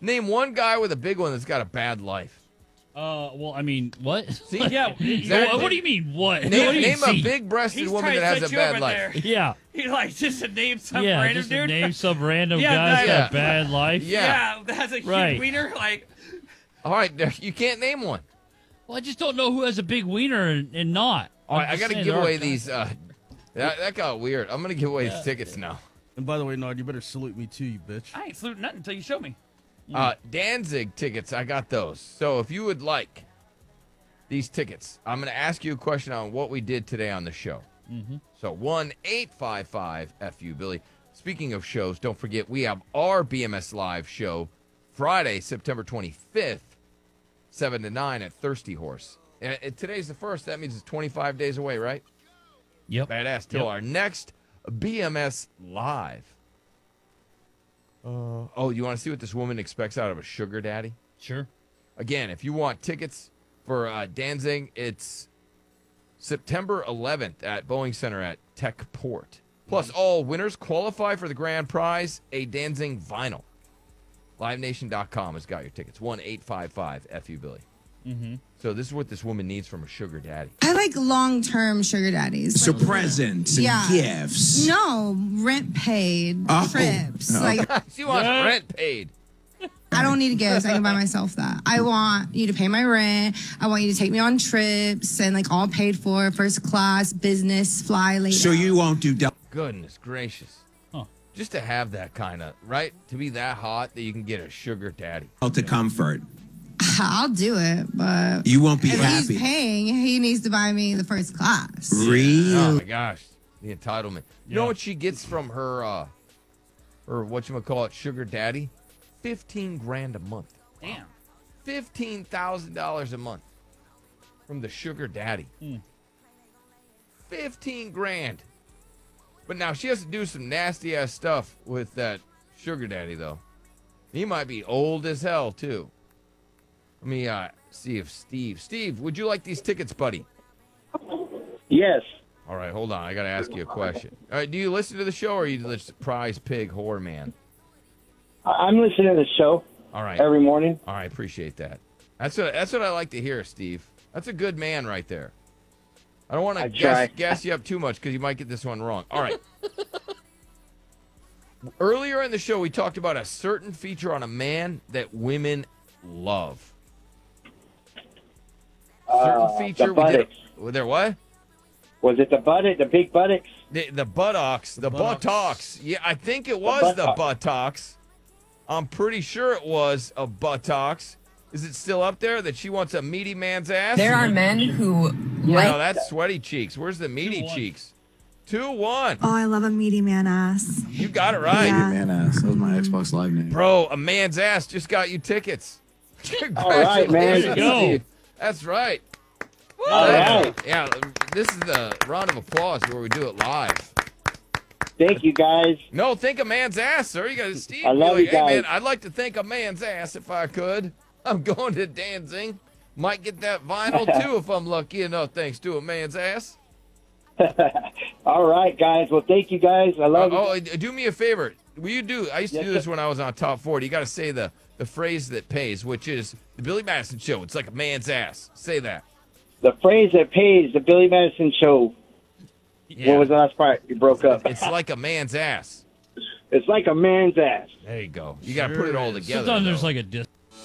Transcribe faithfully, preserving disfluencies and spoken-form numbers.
Name one guy with a big one that's got a bad life. Uh, well, I mean, what? See? Yeah, What, what do you mean, what? Name, what do you name a see? big-breasted He's woman trying that to has set a you up bad in life. there. Yeah. He like just to name some Yeah, random just to dude. name some random Yeah, guy's that- got a bad life. Yeah. yeah, that has a huge Right. wiener. Like, All right, you can't name one. Well, I just don't know who has a big wiener and, and not. All right, I'm I just got to saying give there are away guys- these. Uh, that, that got weird. I'm going to give away these tickets now. And by the way, Nard, you better salute me too, you bitch. I ain't saluting nothing until you show me. Uh, Danzig tickets, I got those. So if you would like these tickets, I'm going to ask you a question on what we did today on the show. Mm-hmm. So one eight five five F U Billy. Speaking of shows, don't forget we have our B M S Live show Friday, September twenty-fifth, seven to nine at Thirsty Horse. And and today's the first. That means it's twenty-five days away, right? Yep. Badass. Till Yep. our next B M S Live. Uh, oh, you want to see what this woman expects out of a sugar daddy? Sure. Again, if you want tickets for uh, Danzig, it's September eleventh at Boeing Center at Techport. Plus, all winners qualify for the grand prize, a Danzig vinyl. Live Nation dot com has got your tickets. one eight five five F U Billy. Mm-hmm. So this is what this woman needs from a sugar daddy. I like long-term sugar daddies. So Like, presents and yeah. gifts. No, rent paid, Oh. trips. Oh. Like, She wants rent paid. I don't need gifts. I can buy myself that. I want you to pay my rent. I want you to take me on trips and like all paid for, first class, business, fly later. So you won't do double. Goodness gracious. Huh. Just to have that kind of, right? To be that hot that you can get a sugar daddy. to comfort. I'll do it, but You won't be if happy. he's paying, he needs to buy me the first class. Real. Oh my gosh, the entitlement. You know Yeah. what she gets from her, uh, her whatchamacallit sugar daddy? Fifteen grand a month. Damn. Fifteen thousand dollars a month from the sugar daddy. Fifteen grand. But now she has to do some nasty ass stuff with that sugar daddy though. He might be old as hell too. Let me uh, see if Steve. Steve, would you like these tickets, buddy? Yes. All right, hold on. I got to ask you a question. All right, do you listen to the show or are you the surprise pig whore man? I- I'm listening to the show All right. every morning. All right, appreciate that. That's what that's what I like to hear, Steve. That's a good man right there. I don't want to I gas, try. gas you up too much because you might get this one wrong. All right. Earlier in the show, we talked about a certain feature on a man that women love. Certain Uh, feature. the we did. buttocks. Was there what? Was it the buttock, the big buttocks? The, the buttocks. The, buttocks. buttocks. Yeah, I think it was the buttocks. buttocks. I'm pretty sure it was a buttocks. Is it still up there that she wants a meaty man's ass? There are men who No, like that's sweaty cheeks. Where's the meaty one. cheeks? Two one. Oh, I love a meaty man ass. You got it right. Yeah. Man ass. That was my Xbox Live name. Bro, a man's ass just got you tickets. All right, man. Congratulations, There you go. Steve. That's right. All Yeah. right. Yeah, this is the round of applause where we do it live. Thank you, guys. No, think a man's ass, sir. You got Steve. I be love like, you hey, man, guys." I'd like to think a man's ass if I could. I'm going to Danzig. Might get that vinyl too if I'm lucky enough, thanks to a man's ass. All right, guys. Well, thank you, guys. I Uh, love you. oh, do me a favor. Will you do? I used to Yes, do this sir. when I was on Top forty. You got to say the the phrase that pays, which is the Billy Madison Show. It's like a man's ass. Say that. The phrase that pays, the Billy Madison Show. Yeah. What was the last part? You broke up. It's like a man's ass. It's like a man's ass. There you go. You got to put it all together. Sometimes there's though. like a dis.